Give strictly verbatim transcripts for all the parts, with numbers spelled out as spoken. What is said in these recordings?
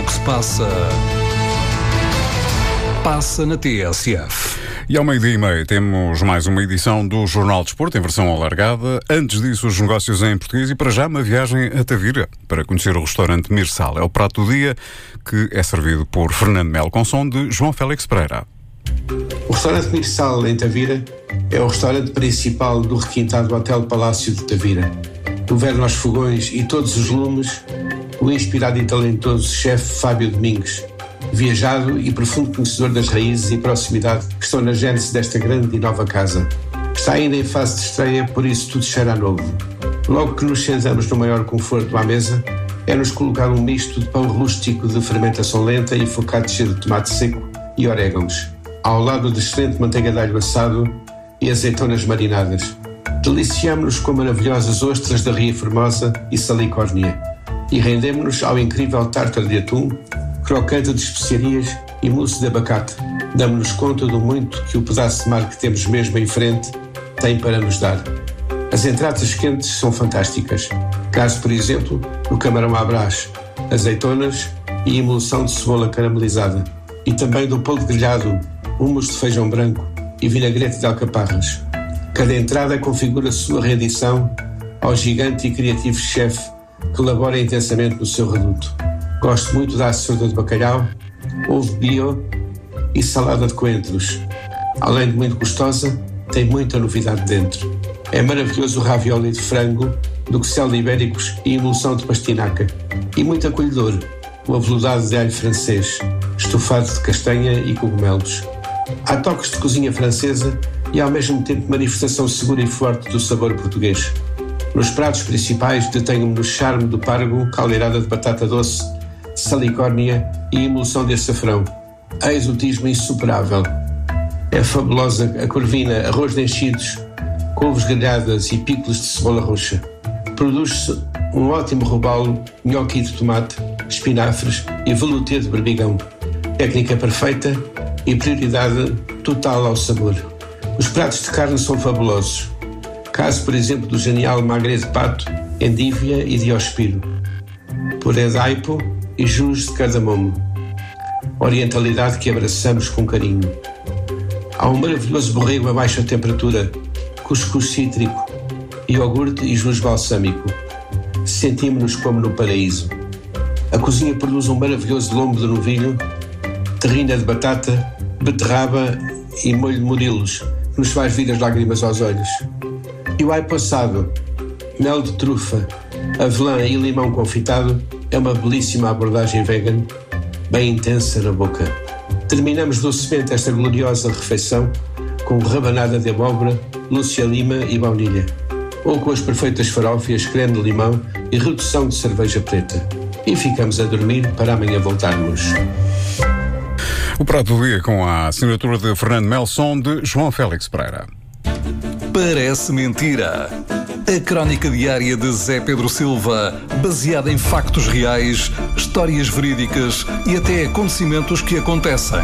o que se passa, passa na T S F. E ao meio-dia e meio temos mais uma edição do Jornal de Desporto em versão alargada. Antes disso, os negócios em português e para já uma viagem a Tavira para conhecer o restaurante Mirsal. É o prato do dia que é servido por Fernando Melo com som de João Félix Pereira. O restaurante Mirsal em Tavira é o restaurante principal do requintado Hotel Palácio de Tavira. Do verno aos fogões e todos os lumes, o inspirado e talentoso chefe Fábio Domingos, viajado e profundo conhecedor das raízes e proximidade que estão na gênese desta grande e nova casa. Está ainda em fase de estreia, por isso tudo cheira a novo. Logo que nos sentamos no maior conforto à mesa, é-nos colocar um misto de pão rústico de fermentação lenta e focaccia de tomate seco e orégãos, ao lado de excelente manteiga de alho assado e azeitonas marinadas. Deliciamo-nos com maravilhosas ostras da Ria Formosa e salicórnia e rendemos-nos ao incrível tártaro de atum, crocante de especiarias e mousse de abacate. Damos-nos conta do muito que o pedaço de mar que temos mesmo em frente tem para nos dar. As entradas quentes são fantásticas. Caso, por exemplo, o camarão à brás, azeitonas e emulsão de cebola caramelizada. E também do polvo grelhado, hummus de feijão branco e vinagrete de alcaparras. Cada entrada configura a sua reedição ao gigante e criativo chefe que labora intensamente no seu reduto. Gosto muito da açorda de bacalhau, ovo bio e salada de coentros. Além de muito gostosa, tem muita novidade dentro. É maravilhoso o ravioli de frango, duxelle de ibéricos e emulsão de pastinaca. E muito acolhedor, o aveludado de alho francês, estofado de castanha e cogumelos. Há toques de cozinha francesa e ao mesmo tempo manifestação segura e forte do sabor português. Nos pratos principais detenho-me no charme do pargo, caldeirada de batata doce, salicórnia e emulsão de açafrão. A exotismo insuperável. É fabulosa a corvina, arroz de enchidos, couves grelhadas e picos de cebola roxa. Produz-se um ótimo robalo, nhoque de tomate, espinafres e velouté de berbigão. Técnica perfeita e prioridade total ao sabor. Os pratos de carne são fabulosos. Caso, por exemplo, do genial magre de pato, endívia e diospiro. Puré de aipo e jus de cardamomo. Orientalidade que abraçamos com carinho. Há um maravilhoso borrego a baixa temperatura, cuscuz cítrico, iogurte e jus balsâmico. Sentimos-nos como no paraíso. A cozinha produz um maravilhoso lombo de novilho, terrina de batata, beterraba e molho de murilos, que nos faz vir as lágrimas aos olhos. E o aipo assado, mel de trufa, avelã e limão confitado é uma belíssima abordagem vegan, bem intensa na boca. Terminamos docemente esta gloriosa refeição com rabanada de abóbora, lúcia lima e baunilha, ou com as perfeitas farófias, creme de limão e redução de cerveja preta. E ficamos a dormir para amanhã voltarmos. O prato do dia com a assinatura de Fernando Melo, som de João Félix Pereira. Parece mentira. A crónica diária de Zé Pedro Silva, baseada em factos reais, histórias verídicas e até acontecimentos que acontecem.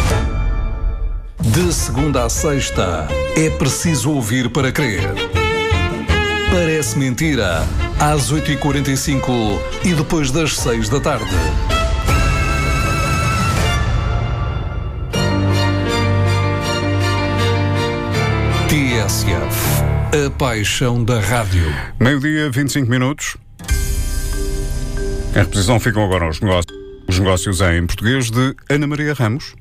De segunda a sexta, é preciso ouvir para crer. Parece mentira, às oito e quarenta e cinco e depois das seis da tarde. T S F, a paixão da rádio. Meio-dia, vinte e cinco minutos. Em reposição ficam agora os negócios, os negócios em português de Ana Maria Ramos.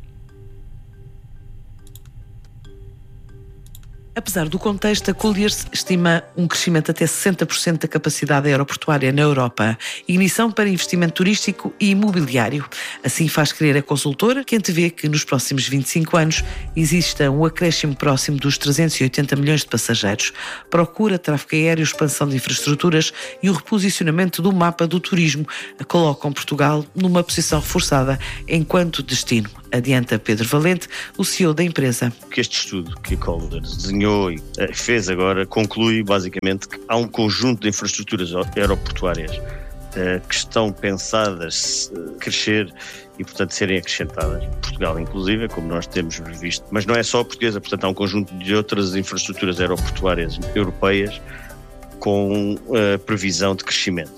Apesar do contexto, a Colliers estima um crescimento até sessenta por cento da capacidade aeroportuária na Europa, ignição para investimento turístico e imobiliário. Assim faz crer a consultora, que antevê que nos próximos vinte e cinco anos exista um acréscimo próximo dos trezentos e oitenta milhões de passageiros. Procura, tráfego aéreo, expansão de infraestruturas e o reposicionamento do mapa do turismo colocam Portugal numa posição reforçada enquanto destino. Adianta Pedro Valente, o C E O da empresa. Que este estudo que a Colliers desenhou e fez agora conclui basicamente que há um conjunto de infraestruturas aeroportuárias uh, que estão pensadas uh, crescer e, portanto, serem acrescentadas. Portugal, inclusive, como nós temos visto. Mas não é só a portuguesa, portanto, há um conjunto de outras infraestruturas aeroportuárias europeias com uh, previsão de crescimento.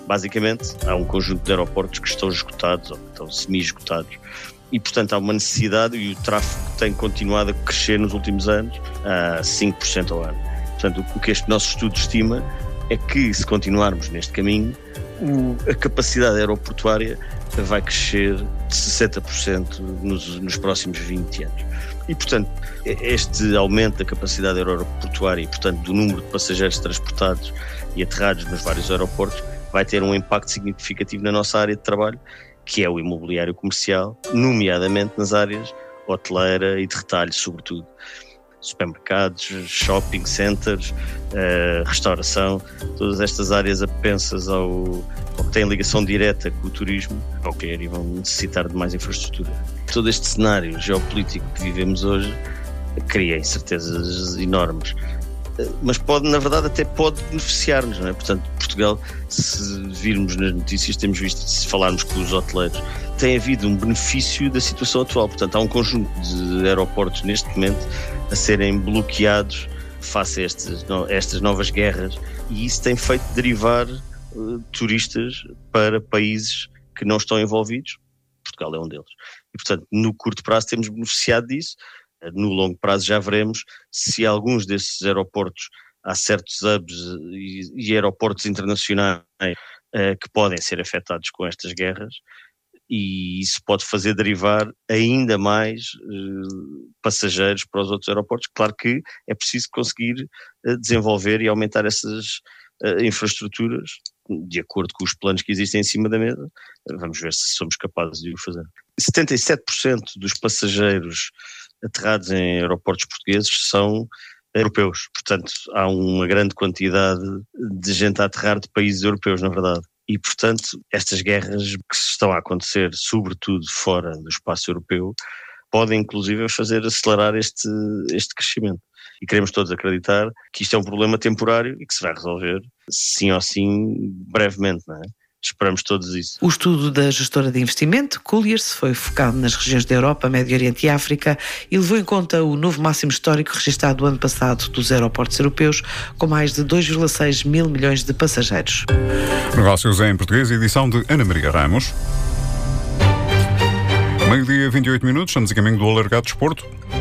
Basicamente, há um conjunto de aeroportos que estão esgotados ou que estão semi-esgotados e, portanto, há uma necessidade e o tráfego tem continuado a crescer nos últimos anos a cinco por cento ao ano. Portanto, o que este nosso estudo estima é que, se continuarmos neste caminho, a capacidade aeroportuária vai crescer de sessenta por cento nos, nos próximos vinte anos. E, portanto, este aumento da capacidade aeroportuária e, portanto, do número de passageiros transportados e aterrados nos vários aeroportos vai ter um impacto significativo na nossa área de trabalho, que é o imobiliário comercial, nomeadamente nas áreas hoteleira e de retalho, sobretudo. Supermercados, shopping centers, uh, restauração, todas estas áreas apensas ao, ao que têm ligação direta com o turismo, ao que e vão necessitar de mais infraestrutura. Todo este cenário geopolítico que vivemos hoje cria incertezas enormes, mas pode, na verdade, até pode beneficiar-nos, não é? Portanto, Portugal, se virmos nas notícias, temos visto, se falarmos com os hoteleiros, tem havido um benefício da situação atual. Portanto, há um conjunto de aeroportos neste momento a serem bloqueados face a estas, a estas novas guerras, e isso tem feito derivar uh, turistas para países que não estão envolvidos. Portugal é um deles. E, portanto, no curto prazo temos beneficiado disso. No longo prazo já veremos se alguns desses aeroportos, há certos hubs e, e aeroportos internacionais uh, que podem ser afetados com estas guerras, e isso pode fazer derivar ainda mais uh, passageiros para os outros aeroportos. Claro que é preciso conseguir uh, desenvolver e aumentar essas uh, infraestruturas de acordo com os planos que existem em cima da mesa. Vamos ver se somos capazes de o fazer. setenta e sete por cento dos passageiros aterrados em aeroportos portugueses são europeus. Portanto, há uma grande quantidade de gente a aterrar de países europeus, na verdade. E, portanto, estas guerras que estão a acontecer, sobretudo fora do espaço europeu, podem, inclusive, fazer acelerar este, este crescimento. E queremos todos acreditar que isto é um problema temporário e que se vai resolver, sim ou sim, brevemente, não é? Esperamos todos isso. O estudo da gestora de investimento, Colliers, foi focado nas regiões da Europa, Médio Oriente e África e levou em conta o novo máximo histórico registrado o ano passado dos aeroportos europeus, com mais de dois vírgula seis mil milhões de passageiros. Negócios em Português, edição de Ana Maria Ramos. Meio-dia, vinte e oito minutos, estamos a caminho do Alargado Desporto.